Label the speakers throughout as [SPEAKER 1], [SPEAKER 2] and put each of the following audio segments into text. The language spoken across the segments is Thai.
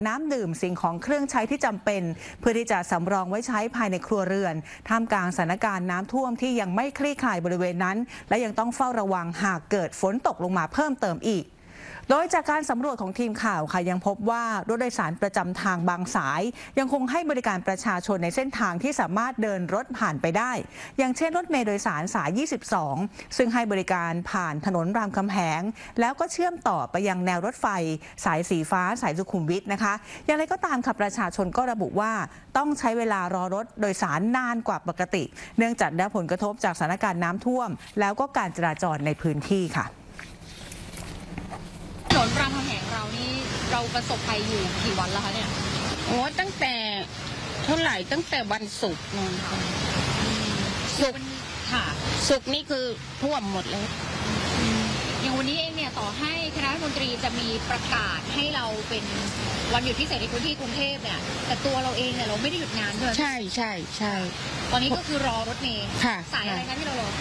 [SPEAKER 1] น้ำดื่มสิ่งของเครื่องใช้ที่จำเป็นเพื่อที่จะสำรองไว้ใช้ภายในครัวเรือนท่ามกลางสถานการณ์น้ำท่วมที่ยังไม่คลี่คลายบริเวณนั้นและยังต้องเฝ้าระวังหากเกิดฝนตกลงมาเพิ่มเติมอีกโดยจากการสำรวจของทีมข่าวค่ะยังพบว่ารถโดยสารประจำทางบางสายยังคงให้บริการประชาชนในเส้นทางที่สามารถเดินรถผ่านไปได้อย่างเช่นรถเมล์โดยสารสาย 22 ซึ่งให้บริการผ่านถนนรามคำแหงแล้วก็เชื่อมต่อไปยังแนวรถไฟสายสีฟ้าสายสุขุมวิทนะคะอย่างไรก็ตามค่ะประชาชนก็ระบุว่าต้องใช้เวลารอรถโดยสารนานกว่าปกติเนื่องจากได้ผลกระทบจากสถานการณ์น้ำท่วมแล้วก็การจราจรในพื้นที่ค่ะ
[SPEAKER 2] ถนนรามคำแหงเรานี่เราประสบภัยอยู่กี่วันแล้วคะเนี่ย
[SPEAKER 3] โอ้ตั้งแต่เท่าไหร่ตั้งแต่วันศุกร์นู่นค่ะศุกร์
[SPEAKER 2] ค่ะ
[SPEAKER 3] ศุกร์นี่คือท่วมหมดเลย
[SPEAKER 2] อย่างวันนี้เองเนี่ยต่อให้คณะรัฐมนตรีจะมีประกาศให้เราเป็นวันหยุดพิเศษในพื้นที่กรุงเทพเนี่ยแต่ตัวเราเองเนี่ยเราไม่ได้หยุดงานด้วย
[SPEAKER 3] ใช่ใช่ใช่
[SPEAKER 2] ตอนนี้ก็คือรอรถเมล์
[SPEAKER 3] ค่ะ
[SPEAKER 2] สายอะไรคะที่เรารอ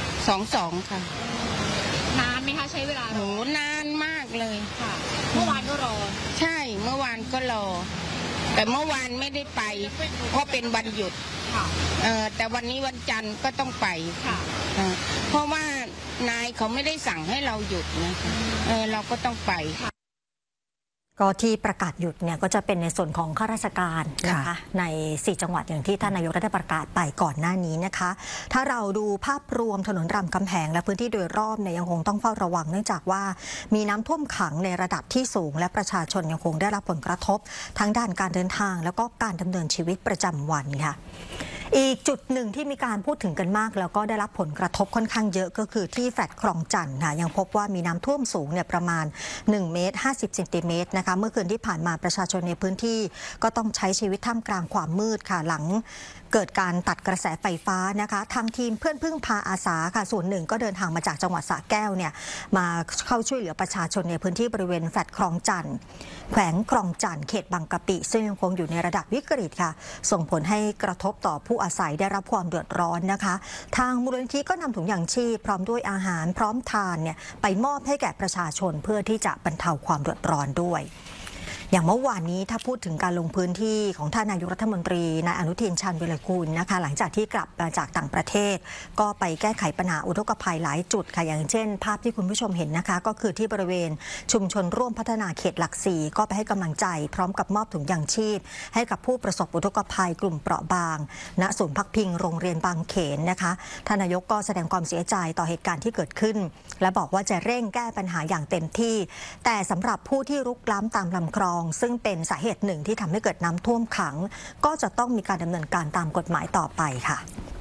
[SPEAKER 3] 22ค่ะ
[SPEAKER 2] นานไหมคะใช้เวลา
[SPEAKER 3] โหนานมากเลย
[SPEAKER 2] ค่ะเมื่อวานก็รอ
[SPEAKER 3] ใช่เมื่อวานก็รอแต่เมื่อวานไม่ได้ไปเพราะเป็นวันหยุดแต่วันนี้วันจันทร์ก็ต้องไปเพราะว่านายเขาไม่ได้สั่งให้เราหยุดนะคะเราก็ต้องไป
[SPEAKER 4] ก็ที่ประกาศหยุดเนี่ยก็จะเป็นในส่วนของข้าราชการนะคะใน4จังหวัดอย่างที่ท่านนายกได้ประกาศไปก่อนหน้านี้นะคะถ้าเราดูภาพรวมถนนรามคำแหงและพื้นที่โดยรอบเนี่ยยังคงต้องเฝ้าระวังเนื่องจากว่ามีน้ำท่วมขังในระดับที่สูงและประชาชนยังคงได้รับผลกระทบทั้งด้านการเดินทางแล้วก็การดำเนินชีวิตประจำวันค่ะอีกจุดหนึ่งที่มีการพูดถึงกันมากแล้วก็ได้รับผลกระทบค่อนข้างเยอะก็คือที่แฟลตคลองจันทร์ค่ะยังพบว่ามีน้ำท่วมสูงเนี่ยประมาณ1 เมตร 50 เซนติเมตรนะคะเมื่อคืนที่ผ่านมาประชาชนในพื้นที่ก็ต้องใช้ชีวิตท่ามกลางความมืดค่ะหลังเกิดการตัดกระแสไฟฟ้านะคะทางทีมเพื่อนพึ่งพาอาสาค่ะส่วนหนึ่งก็เดินทางมาจากจังหวัดสระแก้วเนี่ยมาเข้าช่วยเหลือประชาชนในพื้นที่บริเวณแฟลตคลองจันทร์แขวงคลองจันทร์เขตบางกะปิซึ่งยังคงอยู่ในระดับวิกฤตค่ะส่งผลให้กระทบต่อผู้อาศัยได้รับความเดือดร้อนนะคะทางมูลนิธิก็นำถุงยางชีพพร้อมด้วยอาหารพร้อมทานเนี่ยไปมอบให้แก่ประชาชนเพื่อที่จะบรรเทาความเดือดร้อนด้วยอย่างเมื่อวานนี้ถ้าพูดถึงการลงพื้นที่ของท่านนายกรัฐมนตรีนายอนุทินชาญวิรากูลนะคะหลังจากที่กลับมาจากต่างประเทศก็ไปแก้ไขปัญหาอุทกภัยหลายจุดค่ะอย่างเช่นภาพที่คุณผู้ชมเห็นนะคะก็คือที่บริเวณชุมชนร่วมพัฒนาเขตหลักสี่ก็ไปให้กำลังใจพร้อมกับมอบถุงยางชีพให้กับผู้ประสบอุทกภัยกลุ่มเปราะบางณศูนย์พักพิงโรงเรียนบางเขนนะคะท่านนายกก็แสดงความเสียใจต่อเหตุการณ์ที่เกิดขึ้นและบอกว่าจะเร่งแก้ปัญหาอย่างเต็มที่แต่สำหรับผู้ที่รุกล้ำตามลำคลองซึ่งเป็นสาเหตุหนึ่งที่ทำให้เกิดน้ำท่วมขังก็จะต้องมีการดำเนินการตามกฎหมายต่อไปค่ะ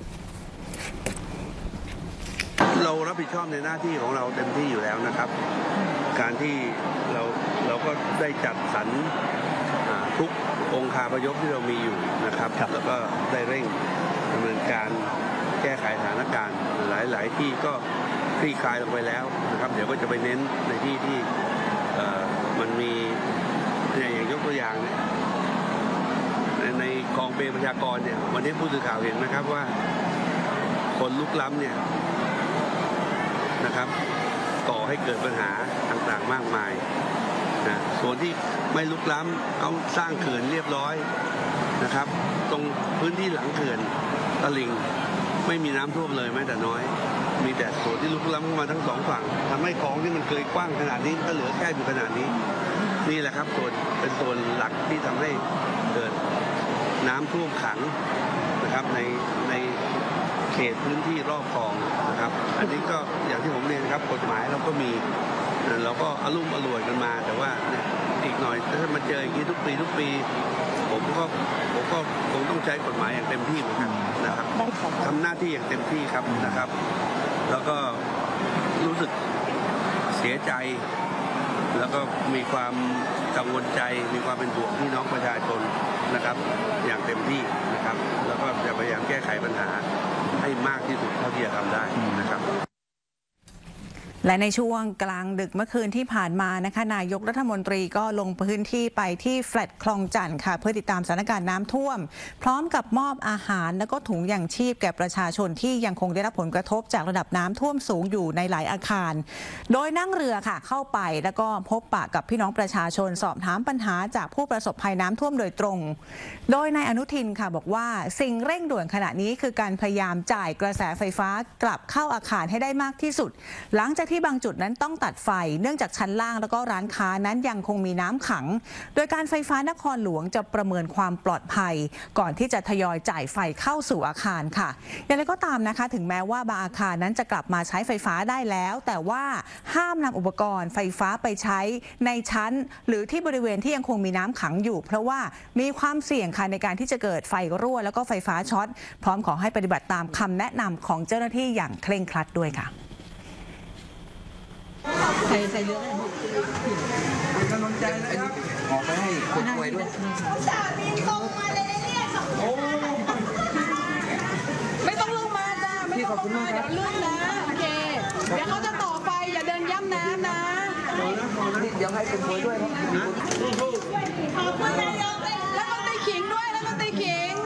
[SPEAKER 5] เรารับผิดชอบในหน้าที่ของเราเต็มที่อยู่แล้วนะครับการที่เราก็ได้จัดสรรทุกองค์คาพยพที่เรามีอยู่นะครับแล้วก็ได้เร่งดำเนินการแก้ไขสถานการณ์หลายที่ก็คลี่คลายลงไปแล้วนะครับเดี๋ยวก็จะไปเน้นในที่ที่มันมีอย่างยกตัวอย่างในคลองเปรมประชากรเนี่ยวันนี้ผู้สื่อข่าวเห็นนะครับว่าคนลุกล้ำเนี่ยนะครับก่อให้เกิดปัญหาต่างๆมากมายนะส่วนที่ไม่ลุกล้ำเขาสร้างเขื่อนเรียบร้อยนะครับตรงพื้นที่หลังเขื่อนตลิ่งไม่มีน้ำท่วมเลยแม้แต่น้อยมีแต่ส่วนที่ลุกล้ำเข้ามาทั้งสองฝั่งทำให้คลองที่มันเคยกว้างขนาดนี้ก็เหลือแค่อยู่ขนาดนี้นี่แหละครับเป็นส่วนหลักที่ทำให้เกิดน้ำท่วมขังนะครับในเขตพื้นที่รอบคลองนะครับอันนี้ก็อย่างที่ผมเรียนครับกฎหมายเราก็มีเราก็อลุ่มอล่วยกันมาแต่ว่าอีกหน่อยถ้ามาเจออย่างนี้ทุกปีผมก็คงต้องใช้กฎหมายอย่างเต็มที่เหมือนกันนะครับทำหน้าที่อย่างเต็มที่ครับนะครับแล้วก็รู้สึกเสียใจแล้วก็มีความกังวลใจมีความเป็นห่วงพี่น้องประชาชนนะครับอย่างเต็มที่นะครับแล้วก็จะพยายามแก้ไขปัญหาให้มากที่สุดเท่าที่จะทำได้นะครับ
[SPEAKER 1] และในช่วงกลางดึกเมื่อคืนที่ผ่านมานะคะนายกรัฐมนตรีก็ลงพื้นที่ไปที่แฟลตคลองจันทร์ค่ะเพื่อติดตามสถานการณ์น้ำท่วมพร้อมกับมอบอาหารและก็ถุงยางชีพแก่ประชาชนที่ยังคงได้รับผลกระทบจากระดับน้ำท่วมสูงอยู่ในหลายอาคารโดยนั่งเรือค่ะเข้าไปแล้วก็พบปะกับพี่น้องประชาชนสอบถามปัญหาจากผู้ประสบภัยน้ำท่วมโดยตรงโดยนายอนุทินค่ะบอกว่าสิ่งเร่งด่วนขณะนี้คือการพยายามจ่ายกระแสไฟฟ้ากลับเข้าอาคารให้ได้มากที่สุดหลังจากที่บางจุดนั้นต้องตัดไฟเนื่องจากชั้นล่างแล้วก็ร้านค้านั้นยังคงมีน้ำขังโดยการไฟฟ้านครหลวงจะประเมินความปลอดภัยก่อนที่จะทยอยจ่ายไฟเข้าสู่อาคารค่ะอย่างไรก็ตามนะคะถึงแม้ว่าบางอาคารนั้นจะกลับมาใช้ไฟฟ้าได้แล้วแต่ว่าห้ามนำอุปกรณ์ไฟฟ้าไปใช้ในชั้นหรือที่บริเวณที่ยังคงมีน้ำขังอยู่เพราะว่ามีความเสี่ยงค่ะในการที่จะเกิดไฟรั่วแล้วก็ไฟฟ้าช็อตพร้อมขอให้ปฏิบัติตามคำแนะนำของเจ้าหน้าที่อย่างเคร่งครัดด้วยค่ะใส่เยอะกำลังใจนะครับออกไปให้คนป่วยด้วย
[SPEAKER 6] ไม่ต้องลงมาจ้าไม่ต้องลงมาเดี๋ยวลื่นนะโอเคเดี๋ยวเขาจะต่อไฟอย่าเดินย่ำน้ำนะ
[SPEAKER 5] เดี๋ยวให้คนป่วยด้วยครับ
[SPEAKER 6] แล้วก็ตีขิงด้วยแล้วก็ตีขิง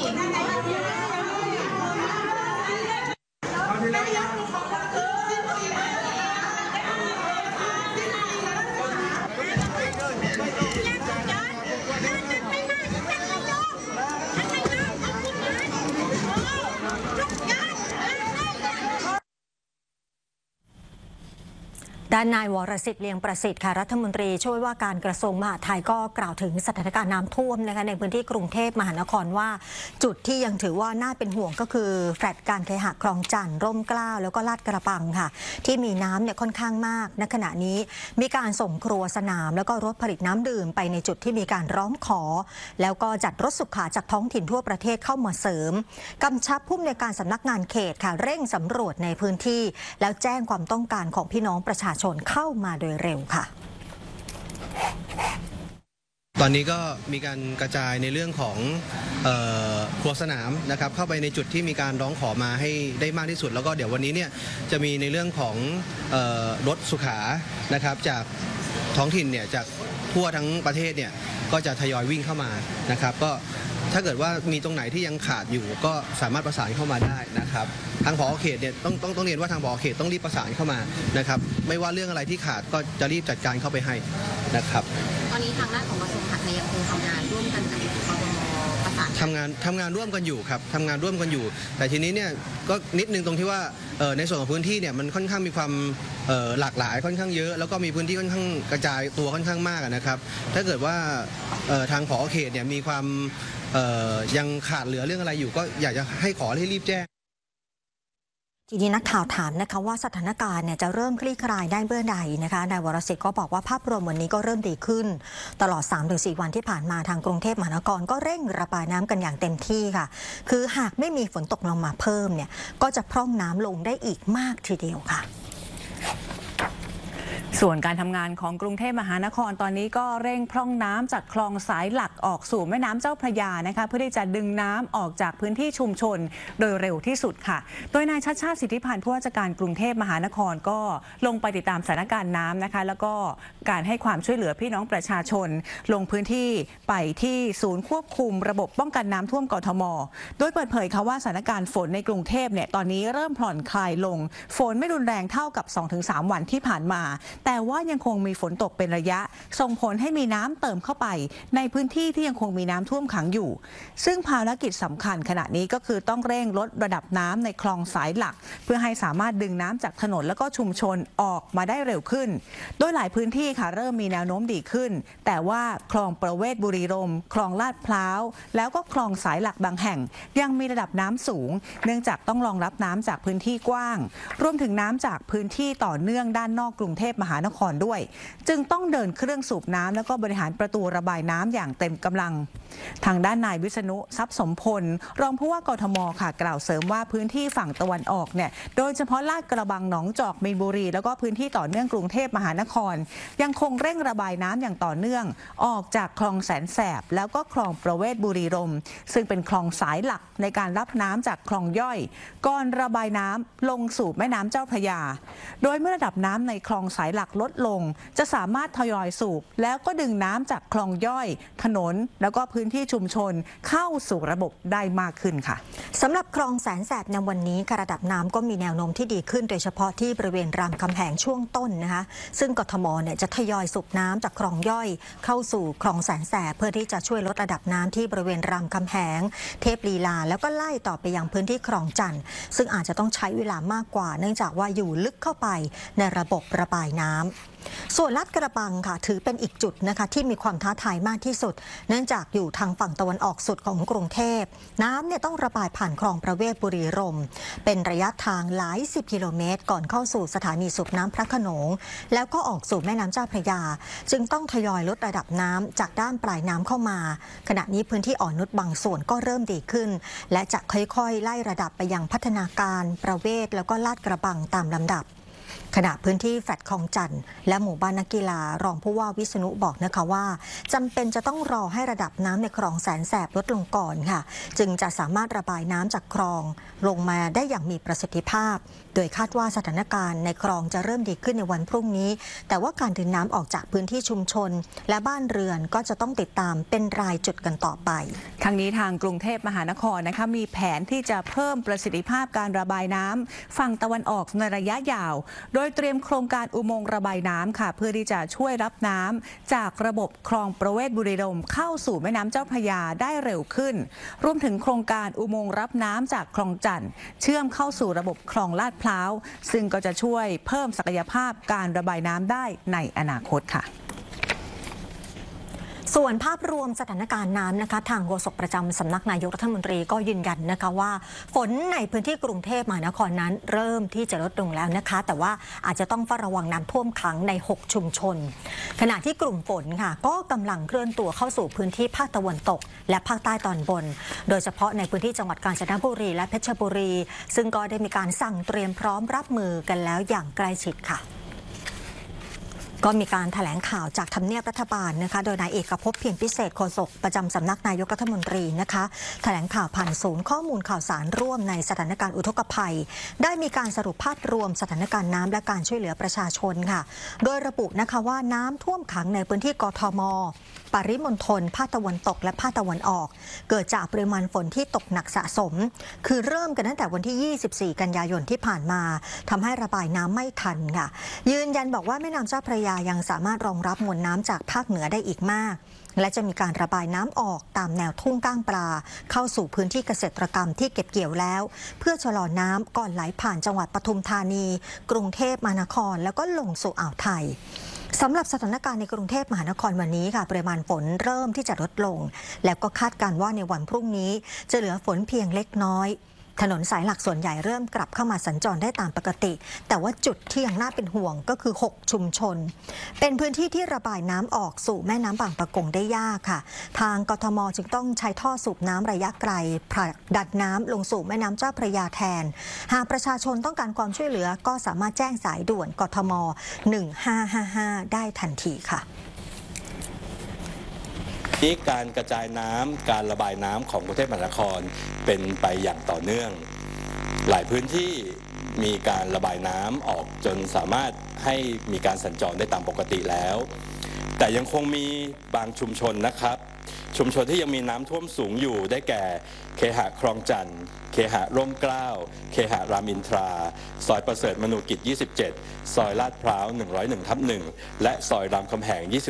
[SPEAKER 4] ด้านนายวรสิทธิ์เลียงประสิทธิ์ค่ะรัฐมนตรีช่วยว่าการกระทรวงมหาดไทยก็กล่าวถึงสถานการณ์น้ำท่วมนะคะในพื้นที่กรุงเทพมหานครว่าจุดที่ยังถือว่าน่าเป็นห่วงก็คือแฟลตการเคหะคลองจันทร์ร่มเกล้าแล้วก็ลาดกระบังค่ะที่มีน้ำเนี่ยค่อนข้างมากณขณะนี้มีการส่งครัวสนามแล้วก็รถผลิตน้ำดื่มไปในจุดที่มีการร้องขอแล้วก็จัดรถสุขาจากท้องถิ่นทั่วประเทศเข้ามาเสริมกำชับผู้อำนวยการสำนักงานเขตค่ะเร่งสำรวจในพื้นที่แล้วแจ้งความต้องการของพี่น้องประชาชนเข้ามาโดยเร็วค่ะ
[SPEAKER 7] ตอนนี้ก็มีการกระจายในเรื่องของครัวสนามนะครับเข้าไปในจุดที่มีการร้องขอมาให้ได้มากที่สุดแล้วก็เดี๋ยววันนี้เนี่ยจะมีในเรื่องของรถสุขานะครับจากท้องถิ่นเนี่ยจากทั่วทั้งประเทศเนี่ยก็จะทยอยวิ่งเข้ามานะครับก็ถ้าเกิดว่ามีตรงไหนที่ยังขาดอยู่ก็สามารถประสานเข้ามาได้นะครับทางผอ.เขตเนี่ยต้องเรียนว่าทางผอ.เขตต้องรีบประสานเข้ามานะครับไม่ว่าเรื่องอะไรที่ขาดก็จะรีบจัดการเข้าไปให้นะครับ
[SPEAKER 2] ตอนนี้ทางด้านของกระทรวงมหาดไทยยังคงทำงานร่วมกันกับกทมประสาน
[SPEAKER 7] ทำงานร่วมกันอยู่ครับทำงานร่วมกันอยู่แต่ทีนี้เนี่ยก็นิดนึงตรงที่ว่าในส่วนของพื้นที่เนี่ยมันค่อนข้างมีความหลากหลายค่อนข้างเยอะแล้วก็มีพื้นที่ค่อนข้างกระจายตัวค่อนข้างมากนะครับถ้าเกิดว่าทางผอ.เขตเนี่ยมีความยังขาดเหลือเรื่องอะไรอยู่ก็อยากจะให้ขอให้รีบแจ้ง
[SPEAKER 4] ทีนี้นักข่าวถามนะคะว่าสถานการณ์เนี่ยจะเริ่มคลี่คลายได้เมื่อใดนะคะนายวรสิทธิ์ก็บอกว่าภาพรวมวันนี้ก็เริ่มดีขึ้นตลอด 3-4 วันที่ผ่านมาทางกรุงเทพมหานครก็เร่งระบายน้ำกันอย่างเต็มที่ค่ะคือหากไม่มีฝนตกลงมาเพิ่มเนี่ยก็จะพร่องน้ำลงได้อีกมากทีเดียวค่ะ
[SPEAKER 1] ส่วนการทำงานของกรุงเทพมหานครตอนนี้ก็เร่งพร่องน้ำจากคลองสายหลักออกสู่แม่น้ำเจ้าพระยานะคะเพื่อที่จะดึงน้ำออกจากพื้นที่ชุมชนโดยเร็วที่สุดค่ะโดยนายชัชชาติสิทธิพันธ์ผู้ว่าราชการกรุงเทพมหานครก็ลงไปติดตามสถานการณ์น้ำนะคะแล้วก็การให้ความช่วยเหลือพี่น้องประชาชนลงพื้นที่ไปที่ศูนย์ควบคุมระบบป้องกันน้ำท่วมกทมโดยเปิดเผยค่ะว่าสถานการณ์ฝนในกรุงเทพเนี่ยตอนนี้เริ่มผ่อนคลายลงฝนไม่รุนแรงเท่ากับ 2-3 วันที่ผ่านมาแต่ว่ายังคงมีฝนตกเป็นระยะส่งผลให้มีน้ำเติมเข้าไปในพื้นที่ที่ยังคงมีน้ำท่วมขังอยู่ซึ่งภารกิจสำคัญขณะนี้ก็คือต้องเร่งลดระดับน้ำในคลองสายหลักเพื่อให้สามารถดึงน้ำจากถนนแล้วก็ชุมชนออกมาได้เร็วขึ้นโดยหลายพื้นที่ค่ะเริ่มมีแนวโน้มดีขึ้นแต่ว่าคลองประเวศบุรีรมย์คลองลาดพร้าวแล้วก็คลองสายหลักบางแห่งยังมีระดับน้ำสูงเนื่องจากต้องรองรับน้ำจากพื้นที่กว้างรวมถึงน้ำจากพื้นที่ต่อเนื่องด้านนอกกรุงเทพมหานครด้วยจึงต้องเดินเครื่องสูบน้ำแล้วก็บริหารประตูระบายน้ำอย่างเต็มกำลังทางด้านนายวิษณุทรัพย์สมพลรองผู้ว่ากทมค่ะกล่าวเสริมว่าพื้นที่ฝั่งตะวันออกเนี่ยโดยเฉพาะลาดกระบังหนองจอกมีนบุรีแล้วก็พื้นที่ต่อเนื่องกรุงเทพมหานครยังคงเร่งระบายน้ำอย่างต่อเนื่องออกจากคลองแสนแสบแล้วก็คลองประเวศบุรีรมย์ซึ่งเป็นคลองสายหลักในการรับน้ำจากคลองย่อยก่อนระบายน้ำลงสู่แม่น้ำเจ้าพระยาโดยเมื่อระดับน้ำในคลองสายหลักลดลงจะสามารถทยอยสูบแล้วก็ดึงน้ำจากคลองย่อยถนนแล้วก็พื้นที่ชุมชนเข้าสู่ระบบได้มากขึ้นค่ะ
[SPEAKER 4] สำหรับคลองแสนแสบในวันนี้ระดับน้ำก็มีแนวโน้มที่ดีขึ้นโดยเฉพาะที่บริเวณรามคำแหงช่วงต้นนะคะซึ่งกทมเนี่ยจะทยอยสูบน้ำจากคลองย่อยเข้าสู่คลองแสนแสบเพื่อที่จะช่วยลดระดับน้ำที่บริเวณรามคำแหงเทพลีลาแล้วก็ไล่ต่อไปยังพื้นที่คลองจันทร์ซึ่งอาจจะต้องใช้เวลามากกว่าเนื่องจากว่าอยู่ลึกเข้าไปในระบบระบายน้ำส่วนลาดกระบังค่ะถือเป็นอีกจุดนะคะที่มีความท้าทายมากที่สุดเนื่องจากอยู่ทางฝั่งตะวันออกสุดของกรุงเทพน้ำเนี่ยต้องระบายผ่านคลองประเวศบุรีรมย์เป็นระยะทางหลาย10กิโลเมตรก่อนเข้าสู่สถานีสูบน้ำพระโขนงแล้วก็ออกสู่แม่น้ำเจ้าพระยาจึงต้องทยอยลดระดับน้ำจากด้านปลายน้ำเข้ามาขณะนี้พื้นที่อ่อนนุชบางส่วนก็เริ่มดีขึ้นและจะค่อยๆไล่ระดับไปยังพัฒนาการประเวศแล้วก็ลาดกระบังตามลำดับขณะพื้นที่แฟลตคลองจันทร์และหมู่บ้านนักกีฬารองผู้ว่าวิษณุบอกนะคะว่าจำเป็นจะต้องรอให้ระดับน้ำในคลองแสนแสบลดลงก่อนค่ะจึงจะสามารถระบายน้ำจากคลองลงมาได้อย่างมีประสิทธิภาพโดยคาดว่าสถานการณ์ในคลองจะเริ่มดีขึ้นในวันพรุ่งนี้แต่ว่าการดึงน้ำออกจากพื้นที่ชุมชนและบ้านเรือนก็จะต้องติดตามเป็นรายจุดกันต่อไป
[SPEAKER 1] ทั้งนี้ทางกรุงเทพมหานครนะคะมีแผนที่จะเพิ่มประสิทธิภาพการระบายน้ำฝั่งตะวันออกในระยะยาวโดยเตรียมโครงการอุโมงค์ระบายน้ำค่ะเพื่อที่จะช่วยรับน้ำจากระบบคลองประเวศบุรีรมย์เข้าสู่แม่น้ำเจ้าพระยาได้เร็วขึ้นรวมถึงโครงการอุโมงค์รับน้ำจากคลองจันทร์เชื่อมเข้าสู่ระบบคลองลาดพร้าวซึ่งก็จะช่วยเพิ่มศักยภาพการระบายน้ำได้ในอนาคตค่ะ
[SPEAKER 4] ส่วนภาพรวมสถานการณ์น้ำนะคะทางโฆษกประจำสำนักนายกรัฐมนตรีก็ยืนยันนะคะว่าฝนในพื้นที่กรุงเทพมหานครนั้นเริ่มที่จะลดลงแล้วนะคะแต่ว่าอาจจะต้องเฝ้าระวังน้ำท่วมขังใน6ชุมชนขณะที่กลุ่มฝนค่ะก็กำลังเคลื่อนตัวเข้าสู่พื้นที่ภาคตะวันตกและภาคใต้ตอนบนโดยเฉพาะในพื้นที่จังหวัดกาญจนบุรีและเพชรบุรีซึ่งก็ได้มีการสั่งเตรียมพร้อมรับมือกันแล้วอย่างใกล้ชิดค่ะก็มีการแถลงข่าวจากทำเนียบรัฐบาลนะคะโดยนายเอกภพ เพียรพิเศษโฆษกประจำสำนักนายกรัฐมนตรีนะคะแถลงข่าวผ่านศูนย์ข้อมูลข่าวสารร่วมในสถานการณ์อุทกภัยได้มีการสรุปภาพรวมสถานการณ์น้ำและการช่วยเหลือประชาชนค่ะโดยระบุนะคะว่าน้ำท่วมขังในพื้นที่กทม.ปริมณฑลภาคตะวันตกและภาคตะวันออกเกิดจากปริมาณฝนที่ตกหนักสะสมคือเริ่มกันตั้งแต่วันที่24กันยายนที่ผ่านมาทำให้ระบายน้ำไม่ทันค่ะยืนยันบอกว่าแม่น้ำเจ้าพระยายังสามารถรองรับมวลน้ำจากภาคเหนือได้อีกมากและจะมีการระบายน้ำออกตามแนวทุ่งก้างปลาเข้าสู่พื้นที่เกษตรกรรมที่เก็บเกี่ยวแล้วเพื่อชะลอน้ำก่อนไหลผ่านจังหวัดปทุมธานีกรุงเทพมหานครแล้วก็ลงสู่อ่าวไทยสำหรับสถานการณ์ในกรุงเทพมหานครวันนี้ค่ะปริมาณฝนเริ่มที่จะลดลงแล้วก็คาดการณ์ว่าในวันพรุ่งนี้จะเหลือฝนเพียงเล็กน้อยถนนสายหลักส่วนใหญ่เริ่มกลับเข้ามาสัญจรได้ตามปกติแต่ว่าจุดที่ยังน่าเป็นห่วงก็คือ6ชุมชนเป็นพื้นที่ที่ระบายน้ำออกสู่แม่น้ำบางปะกงได้ยากค่ะทางกทม.จึงต้องใช้ท่อสูบน้ำระยะไกลผลักดันน้ำลงสู่แม่น้ำเจ้าพระยาแทนหากประชาชนต้องการความช่วยเหลือก็สามารถแจ้งสายด่วนกทม1555ได้ทันทีค่ะ
[SPEAKER 8] ที่การกระจายน้ำการระบายน้ำของกรุงเทพมหานครเป็นไปอย่างต่อเนื่องหลายพื้นที่มีการระบายน้ำออกจนสามารถให้มีการสัญจรได้ตามปกติแล้วแต่ยังคงมีบางชุมชนนะครับชุมชนที่ยังมีน้ำท่วมสูงอยู่ได้แก่เคหะคลองจันทร์เคหะร่มเกล้าเคหะรามอินทราซอยประเสริฐมนูกิจ27ซอยลาดพร้าว101/1และซอยรามคำแหง24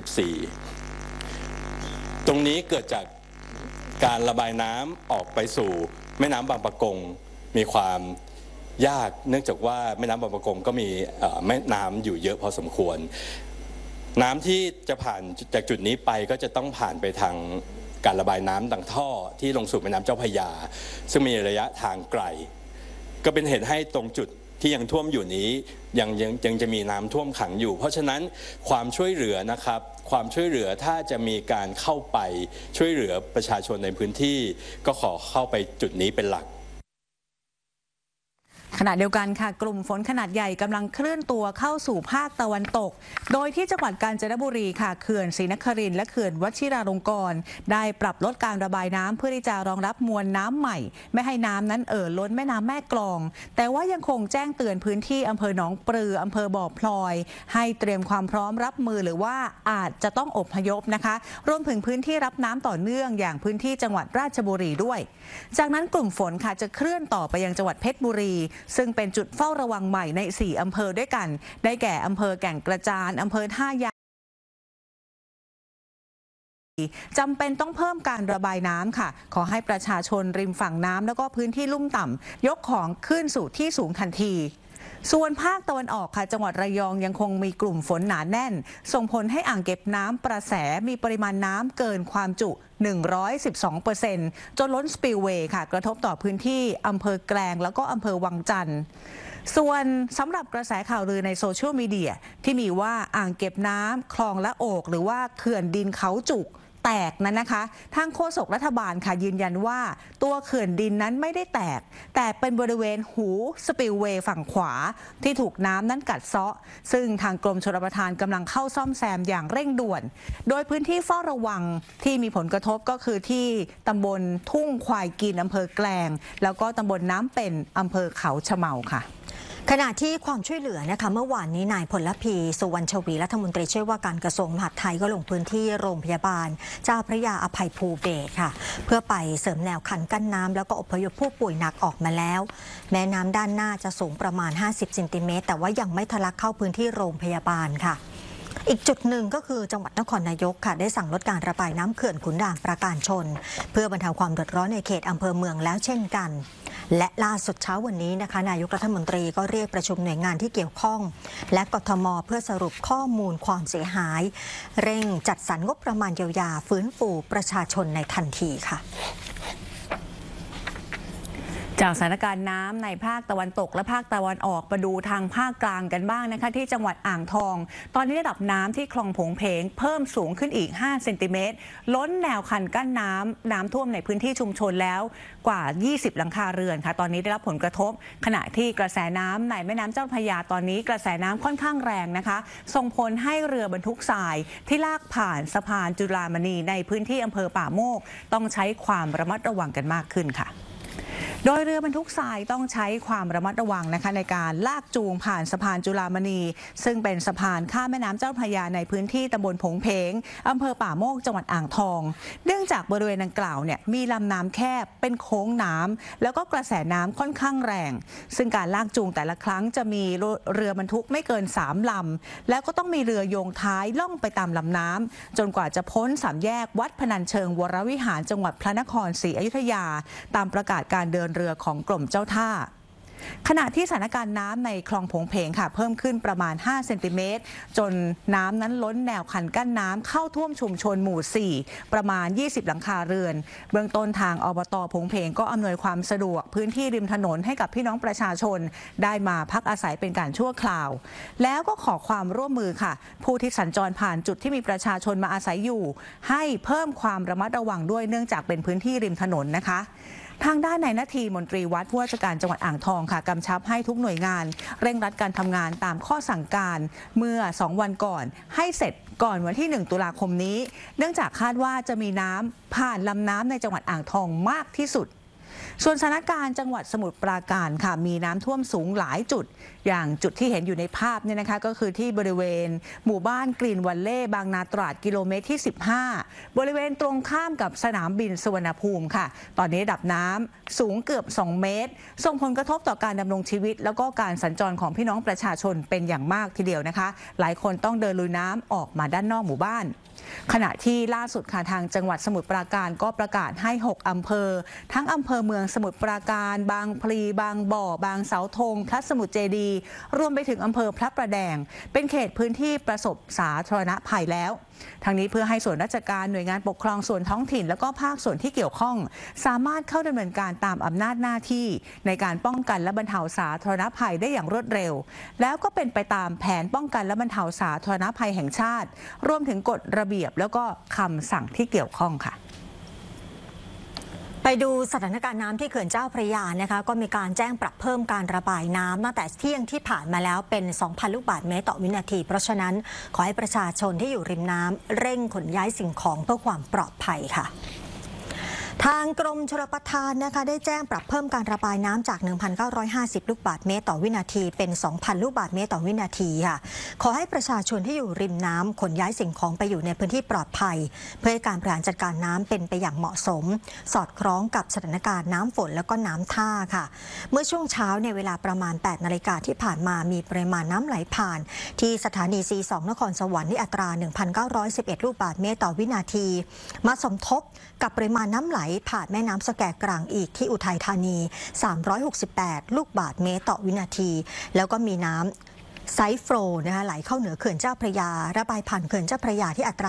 [SPEAKER 8] ตรงนี้เกิดจากการระบายน้ำออกไปสู่แม่น้ำบางปะกงมีความยากเนื่องจากว่าแม่น้ำบางปะกงก็มีแม่น้ำอยู่เยอะพอสมควรน้ำที่จะผ่านจากจุดนี้ไปก็จะต้องผ่านไปทางการระบายน้ำทางท่อที่ลงสู่แม่น้ำเจ้าพระยาซึ่งมีระยะทางไกลก็เป็นเหตุให้ตรงจุดที่ยังท่วมอยู่นี้ยังจะมีน้ำท่วมขังอยู่เพราะฉะนั้นความช่วยเหลือนะครับความช่วยเหลือถ้าจะมีการเข้าไปช่วยเหลือประชาชนในพื้นที่ก็ขอเข้าไปจุดนี้เป็นหลัก
[SPEAKER 1] ขณะเดียวกันค่ะกลุ่มฝนขนาดใหญ่กำลังเคลื่อนตัวเข้าสู่ภาคตะวันตกโดยที่จังหวัดกาญจนบุรีค่ะเขื่อนศรีนครินทร์และเขื่อนวชิราลงกรณ์ได้ปรับลดการระบายน้ำเพื่อที่จะรองรับมวลน้ำใหม่ไม่ให้น้ำนั้นล้นแม่น้ำแม่กลองแต่ว่ายังคงแจ้งเตือนพื้นที่อำเภอหนองปลืออำเภอบ่อพลอยให้เตรียมความพร้อมรับมือหรือว่าอาจจะต้องอพยพนะคะรวมถึงพื้นที่รับน้ำต่อเนื่องอย่างพื้นที่จังหวัดราชบุรีด้วยจากนั้นกลุ่มฝนค่ะจะเคลื่อนต่อไปยังจังหวัดเพชรบุรีซึ่งเป็นจุดเฝ้าระวังใหม่ใน4อำเภอด้วยกันได้แก่อำเภอแก่งกระจานอำเภอท่ายางจำเป็นต้องเพิ่มการระบายน้ำค่ะขอให้ประชาชนริมฝั่งน้ำแล้วก็พื้นที่ลุ่มต่ำยกของขึ้นสู่ที่สูงทันทีส่วนภาคตะวันออกค่ะจังหวัดระยองยังคงมีกลุ่มฝนหนาแน่นส่งผลให้อ่างเก็บน้ำประแสมีปริมาณน้ำเกินความจุ 112% จนล้นสปิลเวย์ค่ะกระทบต่อพื้นที่อำเภอแกลงแล้วก็อำเภอวังจันทร์ส่วนสำหรับกระแสข่าวลือในโซเชียลมีเดียที่มีว่าอ่างเก็บน้ำคลองละโอกหรือว่าเขื่อนดินเขาจุกแตกนั้นนะคะทางโฆษกรัฐบาลค่ะยืนยันว่าตัวเขื่อนดินนั้นไม่ได้แตกแต่เป็นบริเวณหูสปิลเวย์ฝั่งขวาที่ถูกน้ำนั้นกัดเซาะซึ่งทางกรมชลประทานกำลังเข้าซ่อมแซมอย่างเร่งด่วนโดยพื้นที่เฝ้าระวังที่มีผลกระทบก็คือที่ตำบลทุ่งควายกินอำเภอแกลงแล้วก็ตำบลน้ำเป็นอำเภอเขาชะเมาค่ะ
[SPEAKER 4] ขณะที่ความช่วยเหลือนะคะเมื่อวานนี้นายพลพีสุวรรณชวีรัฐมนตรีช่วยว่าการกระทรวงมหาดไทยก็ลงพื้นที่โรงพยาบาลเจ้าพระยาอภัยภูเบศรค่ะเพื่อไปเสริมแนวคันกั้นน้ำแล้วก็อพยพผู้ป่วยหนักออกมาแล้วแม้น้ำด้านหน้าจะสูงประมาณ50 เซนติเมตรแต่ว่ายังไม่ทะลักเข้าพื้นที่โรงพยาบาลค่ะอีกจุดหนึ่งก็คือจังหวัดนครนายกค่ะได้สั่งลดการระบายน้ำเขื่อนขุนด่านปราการชนเพื่อบรรเทาความเดือดร้อนในเขตอำเภอเมืองแล้วเช่นกันและล่าสุดเช้าวันนี้นะคะนายกรัฐมนตรีก็เรียกประชุมหน่วยงานที่เกี่ยวข้องและกทม.เพื่อสรุปข้อมูลความเสียหายเร่งจัดสรรงบประมาณเยียวยาฟื้นฟูประชาชนในทันทีค่ะ
[SPEAKER 1] จากสถานการณ์น้ำในภาคตะวันตกและภาคตะวันออกมาดูทางภาคกลางกันบ้างนะคะที่จังหวัดอ่างทองตอนนี้ระดับน้ำที่คลองผงเพงเพิ่มสูงขึ้นอีก5 เซนติเมตรล้นแนวคันกั้นน้ำท่วมในพื้นที่ชุมชนแล้วกว่า20หลังคาเรือนค่ะตอนนี้ได้รับผลกระทบขณะที่กระแสน้ำในแม่น้ำเจ้าพระยาตอนนี้กระแสน้ำค่อนข้างแรงนะคะส่งผลให้เรือบรรทุกทรายที่ลากผ่านสะพานจุฬามณีในพื้นที่อำเภอป่าโมกต้องใช้ความระมัดระวังกันมากขึ้นค่ะโดยเรือบรรทุกทรายต้องใช้ความระมัดระวังนะคะในการลากจูงผ่านสะพานจุฬามณีซึ่งเป็นสะพานข้ามแม่น้ำเจ้าพระยาในพื้นที่ตำบลผงเพงอำเภอป่าโมกจังหวัดอ่างทองเนื่องจากบริเวณดังกล่าวเนี่ยมีลำน้ำแคบเป็นโค้งน้ำแล้วก็กระแสน้ำค่อนข้างแรงซึ่งการลากจูงแต่ละครั้งจะมีเรือบรรทุกไม่เกิน3 ลำแล้วก็ต้องมีเรือโยงท้ายล่องไปตามลำน้ำจนกว่าจะพ้น3 แยกวัดพนัญเชิงวรวิหารจังหวัดพระนครศรีอยุธยาตามประกาศการเดินเรือของกรมเจ้าท่าขณะที่สถานการณ์น้ำในคลองผงเพงค่ะเพิ่มขึ้นประมาณ5 เซนติเมตรจนน้ำนั้นล้นแนวคันกั้นน้ำเข้าท่วมชุมชนหมู่4ประมาณ20หลังคาเรือนเบื้องต้นทางอบต.ผงเพงก็อำนวยความสะดวกพื้นที่ริมถนนให้กับพี่น้องประชาชนได้มาพักอาศัยเป็นการชั่วคราวแล้วก็ขอความร่วมมือค่ะผู้ที่สัญจรผ่านจุดที่มีประชาชนมาอาศัยอยู่ให้เพิ่มความระมัดระวังด้วยเนื่องจากเป็นพื้นที่ริมถนนนะคะทางด้านนายนาทีมนตรีวัดผู้ว่าราชการจังหวัดอ่างทองค่ะกำชับให้ทุกหน่วยงานเร่งรัดการทำงานตามข้อสั่งการเมื่อ2 วันก่อนให้เสร็จก่อนวันที่1 ตุลาคมนี้เนื่องจากคาดว่าจะมีน้ำผ่านลำน้ำในจังหวัดอ่างทองมากที่สุดส่วนสถานการณ์จังหวัดสมุทรปราการค่ะมีน้ำท่วมสูงหลายจุดอย่างจุดที่เห็นอยู่ในภาพเนี่ยนะคะก็คือที่บริเวณหมู่บ้านกรีนวัลเล่บางนาตราดกิโลเมตรที่15บริเวณตรงข้ามกับสนามบินสุวรรณภูมิค่ะตอนนี้ระดับน้ำสูงเกือบ2 เมตรส่งผลกระทบต่อการดำรงชีวิตแล้วก็การสัญจรของพี่น้องประชาชนเป็นอย่างมากทีเดียวนะคะหลายคนต้องเดินลุยน้ำออกมาด้านนอกหมู่บ้านขณะที่ล่าสุดค่ะทางจังหวัดสมุทรปราการก็ประกาศให้6 อำเภอทั้งอำเภอเมืองสมุทรปราการบางพลีบางบ่อบางเสาธงพระสมุทรเจดีย์รวมไปถึงอำเภอพระประแดงเป็นเขตพื้นที่ประสบสาธารณภัยแล้วทั้งนี้เพื่อให้ส่วนราชการหน่วยงานปกครองส่วนท้องถิ่นและก็ภาคส่วนที่เกี่ยวข้องสามารถเข้าดำเนินการตามอำนาจหน้าที่ในการป้องกันและบรรเทาสาธารณภัยได้อย่างรวดเร็วแล้วก็เป็นไปตามแผนป้องกันและบรรเทาสาธารณภัยแห่งชาติรวมถึงกฎระเบียบแล้วก็คำสั่งที่เกี่ยวข้องค่ะ
[SPEAKER 4] ไปดูสถานการณ์น้ำที่เขื่อนเจ้าพระยานะคะก็มีการแจ้งปรับเพิ่มการระบายน้ำตั้งแต่เที่ยงที่ผ่านมาแล้วเป็น 2,000 ลูกบาศก์เมตรต่อวินาทีเพราะฉะนั้นขอให้ประชาชนที่อยู่ริมน้ำเร่งขนย้ายสิ่งของเพื่อความปลอดภัยค่ะทางกรมชลประทานนะคะได้แจ้งปรับเพิ่มการระบายน้ำจาก 1,950 ลูกบาศก์เมตรต่อวินาทีเป็น 2,000 ลูกบาศก์เมตรต่อวินาทีค่ะขอให้ประชาชนที่อยู่ริมน้ำขนย้ายสิ่งของไปอยู่ในพื้นที่ปลอดภัยเพื่อให้การบริหารจัดการน้ำเป็นไปอย่างเหมาะสมสอดคล้องกับสถานการณ์น้ำฝนแล้วก็น้ำท่าค่ะเมื่อช่วงเช้าในเวลาประมาณ 8 นาฬิกาที่ผ่านมามีปริมาณน้ำไหลผ่านที่สถานี C2 นครสวรรค์ที่อัตรา 1,911 ลูกบาศก์เมตรต่อวินาทีมาสมทบกับปริมาณน้ำไหลผ่านแม่น้ำสแกกลางอีกที่อุทัยธานี 368 ลูกบาศก์เมตรต่อวินาทีแล้วก็มีน้ำไซฟ์โฟลนะคะไหลเข้าเหนือเขื่อนเจ้าพระยาระบายผ่านเขื่อนเจ้าพระยาที่อัตรา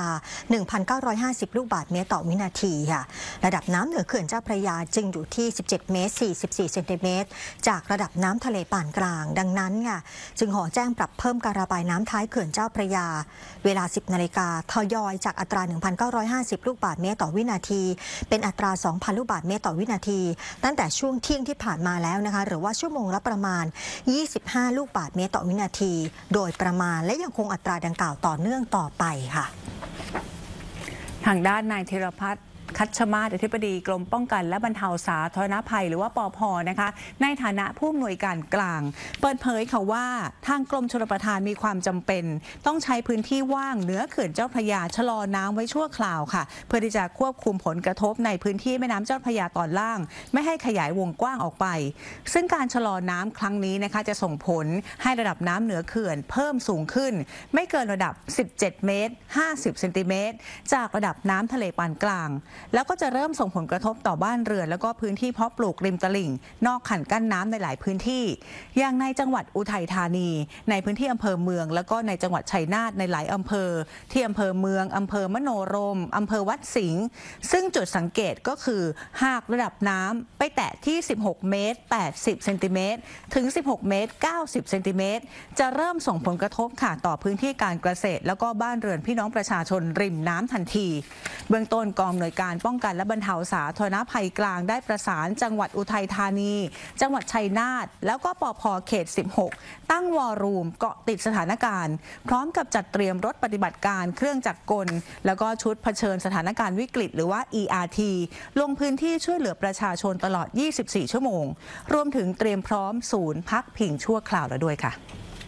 [SPEAKER 4] 1,950 ลูกบาศก์เมตรต่อวินาทีค่ะระดับน้ำเหนือเขื่อนเจ้าพระยาจึงอยู่ที่ 17 เมตร 44 เซนติเมตรจากระดับน้ำทะเลปานกลางดังนั้นค่ะจึงขอแจ้งปรับเพิ่มการระบายน้ำท้ายเขื่อนเจ้าพระยาเวลา 10 นาฬิกาทยอยจากอัตรา 1,950 ลูกบาศก์เมตรต่อวินาทีเป็นอัตรา 2,000 ลูกบาศก์เมตรต่อวินาทีตั้งแต่ช่วงเที่ยงที่ผ่านมาแล้วนะคะหรือว่าชั่วโมงละประมาณ 25 ลูกบาศก์เมตรต่อวินาทีโดยประมาณและยังคงอัตราดังกล่าวต่อเนื่องต่อไปค่ะ
[SPEAKER 1] ทางด้านนายธีรพัฒน์คัชมาศอธิบดีกรมป้องกันและบรรเทาสาธารณภัยหรือว่าปภ.นะคะในฐานะผู้อำนวยการกลางเปิดเผยค่ะว่าทางกรมชลประทานมีความจำเป็นต้องใช้พื้นที่ว่างเหนือเขื่อนเจ้าพระยาชะลอน้ำไว้ชั่วคราวค่ะเพื่อที่จะควบคุมผลกระทบในพื้นที่แม่น้ำเจ้าพระยาตอนล่างไม่ให้ขยายวงกว้างออกไปซึ่งการชะลอน้ำครั้งนี้นะคะจะส่งผลให้ระดับน้ำเหนือเขื่อนเพิ่มสูงขึ้นไม่เกินระดับ 17 เมตร 50 เซนติเมตรจากระดับน้ำทะเลปานกลางแล้วก็จะเริ่มส่งผลกระทบต่อบ้านเรือนแล้วก็พื้นที่เพาะปลูกริมตลิ่งนอกคันกั้นน้ำในหลายพื้นที่อย่างในจังหวัดอุทัยธานีในพื้นที่อำเภอเมืองแล้วก็ในจังหวัดชัยนาทในหลายอำเภอที่อำเภอเมืองอำเภอมโนรมอำเภอวัดสิงห์ซึ่งจุดสังเกตก็คือหากระดับน้ำไปแตะที่ 16 เมตร 80 เซนติเมตรถึง 16 เมตร 90 เซนติเมตรจะเริ่มส่งผลกระทบค่ะต่อพื้นที่การเกษตรแล้วก็บ้านเรือนพี่น้องประชาชนริมน้ำทันทีเบื้องต้นกองอำนวยการป้องกันและบรรเทาสาธารณภัยกลางได้ประสานจังหวัดอุทัยธานีจังหวัดชัยนาทแล้วก็ปภ.เขต 16ตั้งวอรูมเกาะติดสถานการณ์พร้อมกับจัดเตรียมรถปฏิบัติการเครื่องจักรกลแล้วก็ชุดเผชิญสถานการณ์วิกฤตหรือว่า ERT ลงพื้นที่ช่วยเหลือประชาชนตลอด 24 ชั่วโมงรวมถึงเตรียมพร้อมศูนย์พักพิงชั่วคราวแล้วด้วยค่ะ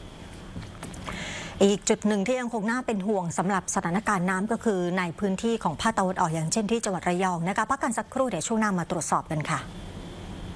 [SPEAKER 1] อีกจุดหนึ่งที่ยังคงน่าเป็นห่วงสำหรับสถานการณ์น้ำก็คือในพื้นที่ของภาคตะวันออกอย่างเช่นที่จังหวัดระยองนะคะพักกันสักครู่เดี๋ยวช่วงหน้ามาตรวจสอบกันค่ะ